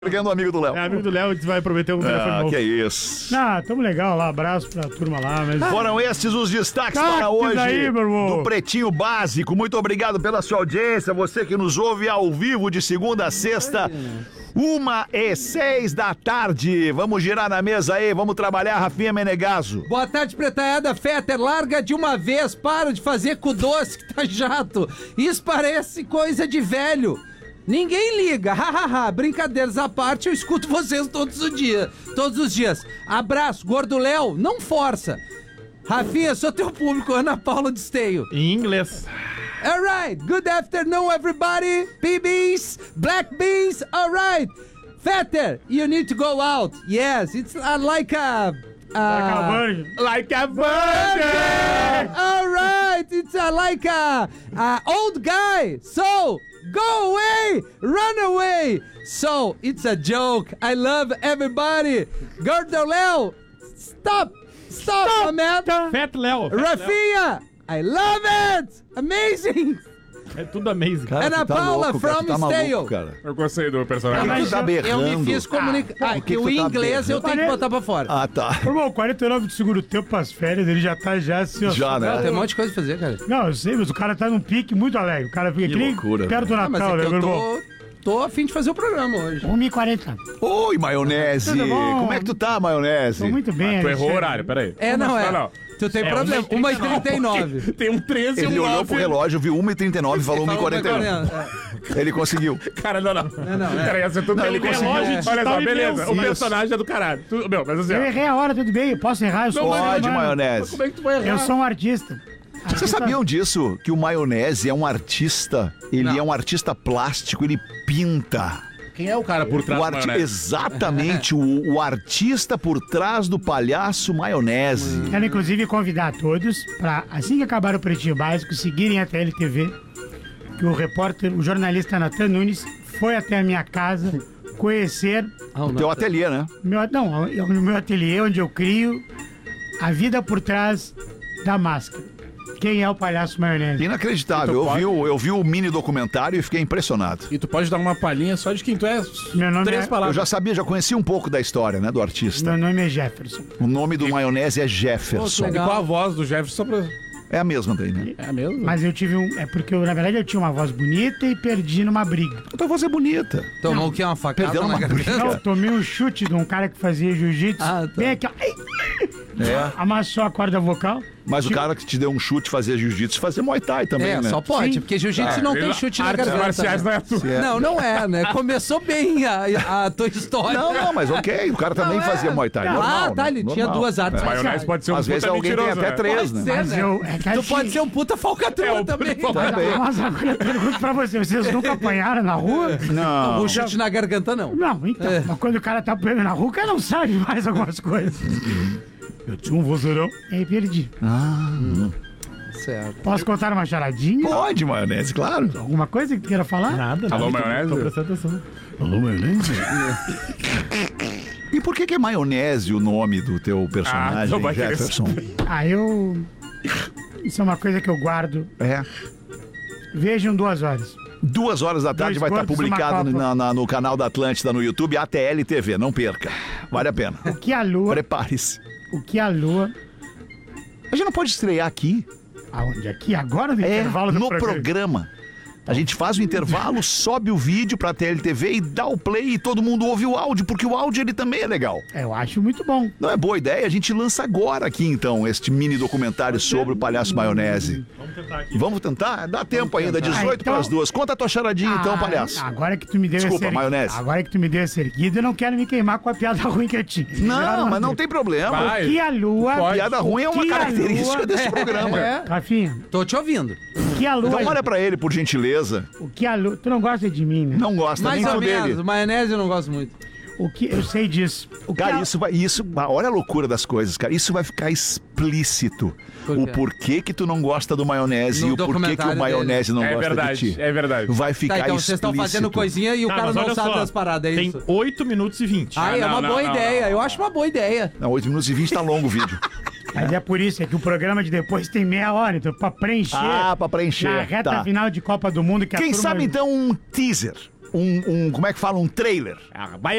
Porque um amigo do Léo. É amigo do Léo, a gente vai prometer um telefone novo. Que isso. Tamo legal lá, abraço pra turma lá. Mas... Foram esses os destaques para hoje daí, meu irmão. do Pretinho Básico. Muito obrigado pela sua audiência, você que nos ouve ao vivo de segunda a sexta, 1h06 da tarde. Vamos girar na mesa aí, vamos trabalhar, Rafinha Menegaso. Boa tarde, pretaiada. Fetter, larga de uma vez, para de fazer com doce que tá jato. Isso parece coisa de velho. Ninguém liga, hahaha, brincadeiras à parte, eu escuto vocês todos os dias. Abraço, Gordo Léo, não força. Rafinha, sou teu público, Ana Paula de Esteio. Em inglês. Alright, good afternoon everybody, PBs, black beans, alright. Fetter, you need to go out. Yes, it's like a virgin. Like a virgin. Alright, it's like a old guy. So, go away, run away. So, it's a joke. I love everybody. Gordo Léo, stop, my man. Fat Léo. Rafinha, I love it. Amazing. É tudo amazing. Cara, Ana tu tá Paula louco, cara, from tu tá maluco, Stale. cara. Eu gostei do personagem. Por que tu tá berrando? Eu me fiz comunicar. que o tu tá inglês eu tenho que berrando? botar pra fora. Ah, tá. Irmão, 49 de segundo tempo pras férias, ele já tá assim, ó. Já, Não, né? tem um monte de coisa pra fazer, cara. Não, eu sei, mas o cara tá num pique muito alegre. O cara fica Que que nem loucura, perto do Ah, mas Natal, é né, que meu eu irmão? tô a fim de fazer o programa hoje. 1h40. Oi, maionese. Tudo bom? Como é que tu tá, maionese? Tô muito bem. Tu errou o Alexandre. horário, peraí. Não. Tu tem problema. 1h39. Tem um 13 e Ele um olhou 9. pro relógio, viu 1h39 e falou 1h41. Ele conseguiu. Cara, não. Cara, ia ser tudo Não, bem. ele conseguiu. Olha só, Tá beleza. O Isso. personagem é do caralho. Meu, mas assim, Eu ó, errei a hora, tudo bem. Eu posso errar, eu sou um ser Pode, humano. maionese. como é que tu vai errar? Eu sou um artista. Vocês sabiam disso? Que o maionese é um artista. Ele é um artista plástico, ele pinta. Quem é o cara por trás O do maionese? Exatamente, o artista por trás do palhaço maionese. Quero, inclusive, convidar todos para, assim que acabar o Pretinho Básico, seguirem a TLTV, que o jornalista Natan Nunes foi até a minha casa conhecer O teu ateliê, né? no meu ateliê, onde eu crio a vida por trás da máscara. Quem é o palhaço maionese? Inacreditável. Eu vi o mini documentário e fiquei impressionado. E tu pode dar uma palhinha só de quem tu é. Meu nome 3 é- Eu palavras. já sabia, já conhecia um pouco da história, né, do artista. Meu nome é Jefferson. O nome do maionese é Jefferson. legal. Qual a voz do Jefferson? Só pra... É a mesma daí, né? É mesmo? Mas eu tive É porque, na verdade, eu tinha uma voz bonita e perdi numa briga. A tua voz é bonita. Tomou o que? Uma facada Perdeu na uma garganta? Não, eu tomei um chute de um cara que fazia jiu-jitsu. Ah, tá. Bem aqui, ó. Ai! É. Amassou a corda vocal. Mas o cara que te deu um chute fazia jiu-jitsu fazia Muay Thai também, né? Só pode, Sim. porque jiu-jitsu não tem chute na Artes garganta. marciais não né? é tu. Não é, né? Começou bem a tua história. Não, mas ok. O cara também Não, é. fazia Muay Thai. Normal, tá, né? ele tinha Normal. duas artes. Maionese pode ser um Às vezes puta alguém tem mentiroso, até né? 3, né? Pode ser, Mas né? eu. É que Tu assim, pode ser um puta falcatrua também. Também. Mas agora eu pergunto pra vocês nunca apanharam na rua? Não. O chute na garganta, não. Não, então. Mas quando o cara tá apanhando na rua, o cara não sabe mais algumas coisas. Eu tinha um vozeirão. E aí perdi. Certo. Posso contar uma charadinha? Pode, maionese, claro. Alguma coisa que tu queira falar? Nada, Alô, nada. maionese? Tô prestando atenção. Alô, maionese? E por que é maionese o nome do teu personagem, não vai querer Jefferson? Isso é uma coisa que eu guardo. É. Vejam 2 horas. 2 horas da tarde Dois vai estar gordos, publicado uma copa. no canal da Atlântida no YouTube, ATL TV. Não perca. Vale a pena. O que a lua... Prepare-se. O que a lua... A gente não pode estrear aqui. Aonde? Aqui? Agora no É, intervalo do no programa. A gente faz o intervalo, sobe o vídeo pra TLTV e dá o play e todo mundo ouve o áudio, porque o áudio ele também é legal. Eu acho muito bom. Não é boa ideia? A gente lança agora aqui então este mini documentário sobre o palhaço maionese. Vamos tentar aqui. Vamos tentar? Dá tempo ainda, 18 então- para as 2. Conta a tua charadinha então, palhaço. Agora que tu me deu Desculpa, esse maionese. Agora que tu me deu esse erguido, eu não quero me queimar com a piada ruim que eu tinha. Não, mas não tem problema. Vai. O que a lua... Pode. Piada ruim é uma Que a característica lua- desse programa. É. Rafinha, Tô te ouvindo. o que a lua... Então olha pra ele, por gentileza. O que a lua... Tu não gosta de mim, né? Não gosta Mais nem ou tu menos. dele. Maionese eu não gosto muito. O que... Eu sei disso. O que Cara, a... olha a loucura das coisas, cara. Isso vai ficar explícito. Por O quê? porquê que tu não gosta do maionese No e o porquê que o documentário maionese não É gosta de verdade, ti. é verdade. Vai ficar Tá, então vocês explícito. estão fazendo coisinha e o cara mas não olha sabe só, das paradas, é Tem isso? 8 minutos e 20. Ah, é não, uma não, boa não, ideia. não. Eu acho uma boa ideia. Não, 8 minutos e 20 tá longo o vídeo. Mas é por isso, é que o programa de depois tem meia hora, então pra preencher... Ah, pra preencher. Na reta Tá. final de Copa do Mundo que a Quem turma- sabe então um teaser. como é que fala? Um trailer. Vai